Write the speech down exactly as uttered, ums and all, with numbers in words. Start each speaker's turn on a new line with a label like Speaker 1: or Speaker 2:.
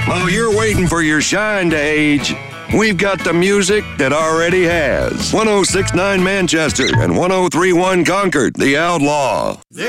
Speaker 1: While you're waiting for your shine to age, we've got the music that already has. one oh six point nine Manchester and one oh three point one Concord, The Outlaw.